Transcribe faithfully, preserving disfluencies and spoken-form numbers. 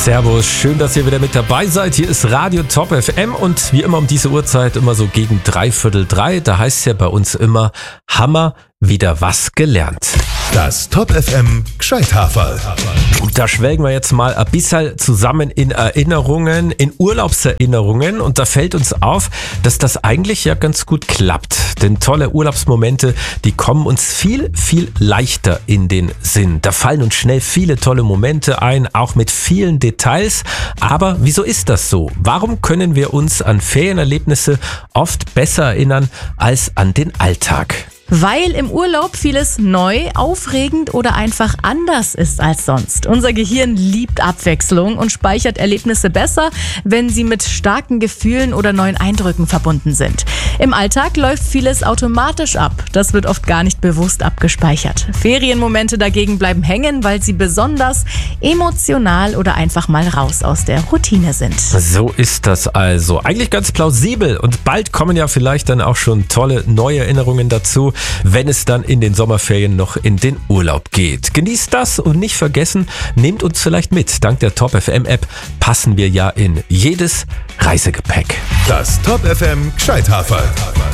Servus, schön, dass ihr wieder mit dabei seid. Hier ist Radio Top F M und wie immer um diese Uhrzeit immer so gegen dreiviertel drei. Da heißt es ja bei uns immer, Hammer, wieder was gelernt. Das Top F M Gscheithaferl. Und da schwelgen wir jetzt mal ein bisschen zusammen in Erinnerungen, in Urlaubserinnerungen. Und da fällt uns auf, dass das eigentlich ja ganz gut klappt. Denn tolle Urlaubsmomente, die kommen uns viel, viel leichter in den Sinn. Da fallen uns schnell viele tolle Momente ein, auch mit vielen Details. Aber wieso ist das so? Warum können wir uns an Ferienerlebnisse oft besser erinnern als an den Alltag? Weil im Urlaub vieles neu, aufregend oder einfach anders ist als sonst. Unser Gehirn liebt Abwechslung und speichert Erlebnisse besser, wenn sie mit starken Gefühlen oder neuen Eindrücken verbunden sind. Im Alltag läuft vieles automatisch ab. Das wird oft gar nicht bewusst abgespeichert. Ferienmomente dagegen bleiben hängen, weil sie besonders emotional oder einfach mal raus aus der Routine sind. So ist das also. Eigentlich ganz plausibel und bald kommen ja vielleicht dann auch schon tolle neue Erinnerungen dazu, wenn es dann in den Sommerferien noch in den Urlaub geht. Genießt das und nicht vergessen, nehmt uns vielleicht mit. Dank der Top F M App passen wir ja in jedes Reisegepäck. Das Top F M Gscheithaferl.